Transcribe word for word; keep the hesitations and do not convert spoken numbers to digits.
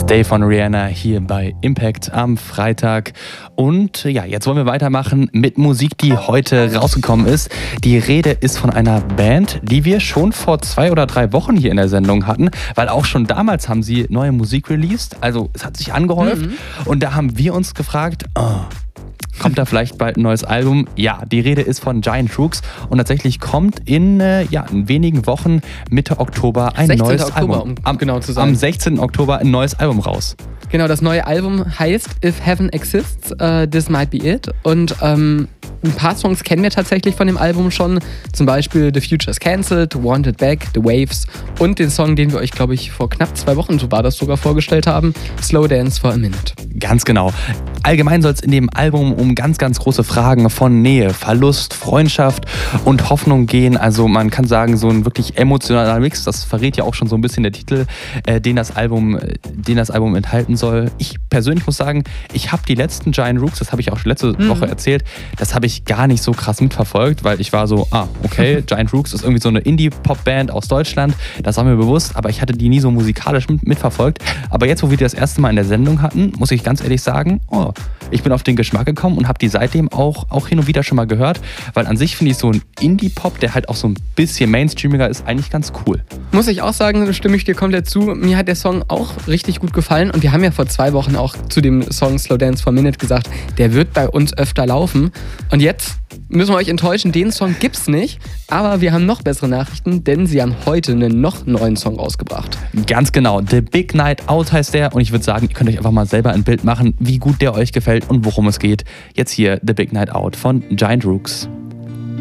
Stay von Rihanna hier bei Impact am Freitag. Und ja, jetzt wollen wir weitermachen mit Musik, die heute rausgekommen ist. Die Rede ist von einer Band, die wir schon vor zwei oder drei Wochen hier in der Sendung hatten, weil auch schon damals haben sie neue Musik released. Also es hat sich angehäuft mhm. und da haben wir uns gefragt, oh, kommt da vielleicht bald ein neues Album? Ja, die Rede ist von Giant Rooks und tatsächlich kommt in, äh, ja, in wenigen Wochen, Mitte Oktober, ein neues Oktober, Album. Um am, genau zu sein. Am sechzehnten Oktober ein neues Album raus. Genau, das neue Album heißt If Heaven Exists, uh, This Might Be It. Und ähm, ein paar Songs kennen wir tatsächlich von dem Album schon. Zum Beispiel The Future's Cancelled, Wanted Back, The Waves und den Song, den wir euch, glaube ich, vor knapp zwei Wochen, so war das sogar, vorgestellt haben, Slow Dance for a Minute. Ganz genau. Allgemein soll es in dem Album um ganz, ganz große Fragen von Nähe, Verlust, Freundschaft und Hoffnung gehen. Also man kann sagen, so ein wirklich emotionaler Mix, das verrät ja auch schon so ein bisschen der Titel, äh, den das Album, den das Album enthalten soll. Ich persönlich muss sagen, ich habe die letzten Giant Rooks, das habe ich auch schon letzte mhm. Woche erzählt, das habe ich gar nicht so krass mitverfolgt, weil ich war so, ah, okay, Giant Rooks ist irgendwie so eine Indie-Pop-Band aus Deutschland, das war mir bewusst, aber ich hatte die nie so musikalisch mit, mitverfolgt. Aber jetzt, wo wir die das erste Mal in der Sendung hatten, muss ich ganz ehrlich sagen, oh, ich bin auf den Geschmack gekommen und habe die seitdem auch, auch hin und wieder schon mal gehört, weil an sich finde ich so ein Indie-Pop, der halt auch so ein bisschen mainstreamiger ist, eigentlich ganz cool. Muss ich auch sagen, stimme ich dir komplett zu. Mir hat der Song auch richtig gut gefallen und wir haben ja vor zwei Wochen auch zu dem Song Slow Dance for a Minute gesagt, der wird bei uns öfter laufen. Und jetzt müssen wir euch enttäuschen, den Song gibt's nicht, aber wir haben noch bessere Nachrichten, denn sie haben heute einen noch neuen Song rausgebracht. Ganz genau, The Big Night Out heißt der und ich würde sagen, ihr könnt euch einfach mal selber ein Bild machen, wie gut der euch gefällt und worum es geht. Jetzt hier The Big Night Out von Giant Rooks.